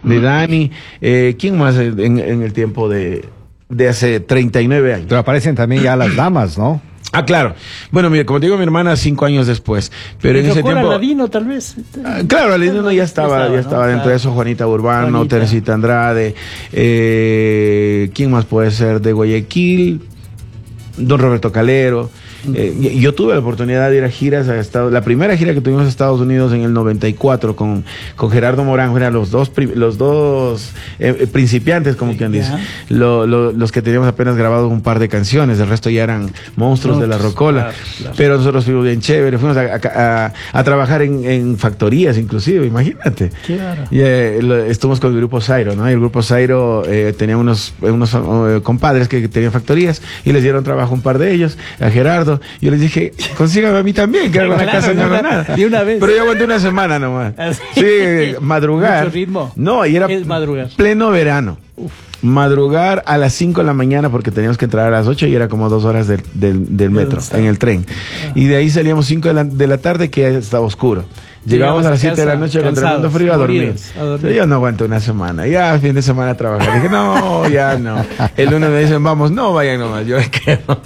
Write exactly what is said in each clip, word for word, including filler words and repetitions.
de Dani. Eh, ¿Quién más en, en el tiempo de, de hace treinta y nueve años? Pero aparecen también ya las damas, ¿no? Ah, claro. Bueno, mira, como te digo, mi hermana cinco años después. Pero en ese tiempo... Aladino, tal vez. Ah, claro, Aladino ya estaba, ya estaba, ya estaba ¿no? dentro claro. de eso. Juanita Urbano, Juanita. Teresita Andrade. Eh, ¿Quién más puede ser? De Guayaquil. Don Roberto Calero. Eh, yo tuve la oportunidad de ir a giras a Estados, la primera gira que tuvimos a Estados Unidos en el noventa y cuatro con, con Gerardo Morán, eran los dos los dos eh, principiantes, como quien dice, lo, lo, los que teníamos apenas grabado un par de canciones, el resto ya eran monstruos no, de la rocola, claro, claro. Pero nosotros fuimos bien chévere, fuimos a, a, a, a trabajar en, en factorías inclusive, imagínate. Claro. Y, eh, lo, estuvimos con el grupo Zairo, ¿no? Y el grupo Zairo eh, tenía unos, unos uh, compadres que tenían factorías y les dieron trabajo un par de ellos, a Gerardo. Yo les dije, consígame a mí también, que hago en la casa no hago nada. De una vez. Pero yo aguanté una semana nomás. ¿Así? Sí, madrugar. ¿Mucho ritmo? No, y era ¿Qué es madrugar? Pleno verano. Uf. Madrugar a las cinco de la mañana porque teníamos que entrar a las ocho y era como dos horas del, del, del metro, en el tren. Y de ahí salíamos cinco de la, de la tarde que ya estaba oscuro. Llegábamos a las siete de la noche con tremendo frío a dormir. a dormir. Yo no aguanto una semana. Ya fin de semana a trabajar. Dije, no, ya no. El lunes me dicen, vamos, no vayan nomás. Yo me quedo.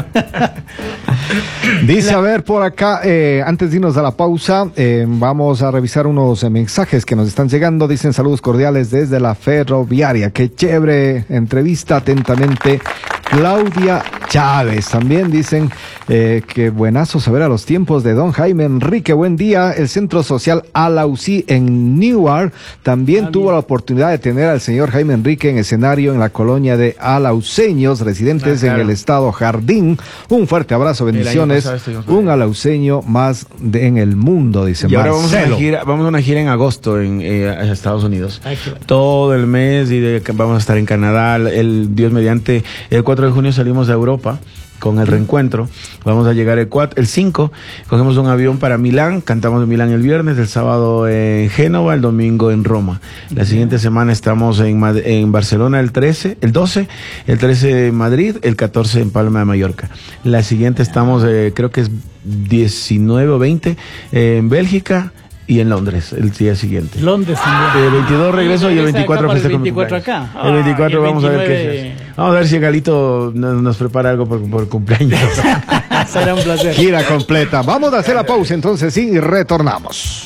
Dice, a ver, por acá, eh, antes de irnos a la pausa, eh, vamos a revisar unos eh, mensajes que nos están llegando. Dicen saludos cordiales desde la ferroviaria. Qué chévere entrevista, atentamente. Claudia Chávez. También dicen eh, que buenazo saber a los tiempos de don Jaime Enrique. Buen día. El Centro Social Alausí en Newark también ah, tuvo bien. la oportunidad de tener al señor Jaime Enrique en escenario en la colonia de alauseños residentes ah, claro. en el estado Jardín. Un fuerte abrazo, bendiciones. Un alauseño más de, en el mundo, dice Y ahora vamos a, una gira, vamos a una gira en agosto en eh, Estados Unidos. Ay, claro. Todo el mes y de, vamos a estar en Canadá. El Dios mediante, el cuatro de junio salimos de Europa con el reencuentro. Vamos a llegar el cuatro, el cinco, cogemos un avión para Milán, cantamos en Milán el viernes, el sábado en Génova, el domingo en Roma. La siguiente semana estamos en, en Barcelona el trece, el doce, el trece en Madrid, el catorce en Palma de Mallorca. La siguiente estamos, eh, creo que es diecinueve o veinte, eh, en Bélgica y en Londres el día siguiente. Londres también. El veintidós regreso y el veinticuatro festejo. El veinticuatro acá. Ah, el veinticuatro el vamos a ver qué es. Vamos a ver si Galito nos, nos prepara algo por, por cumpleaños. Será un placer. Gira completa. Vamos a hacer la pausa entonces sí, y retornamos.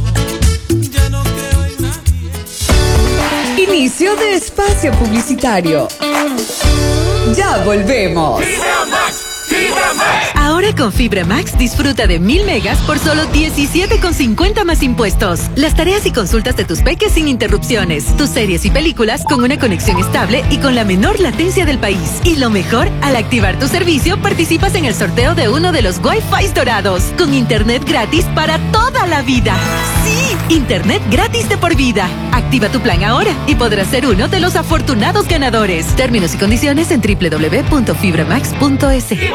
Inicio de espacio publicitario. Ya volvemos. Ahora con Fibra Max disfruta de mil megas por solo diecisiete con cincuenta más impuestos. Las tareas y consultas de tus peques sin interrupciones. Tus series y películas con una conexión estable y con la menor latencia del país. Y lo mejor, al activar tu servicio participas en el sorteo de uno de los Wi-Fi dorados. Con internet gratis para toda la vida. ¡Sí! Internet gratis de por vida. Activa tu plan ahora y podrás ser uno de los afortunados ganadores. Términos y condiciones en doble u doble u doble u punto fibra max punto es.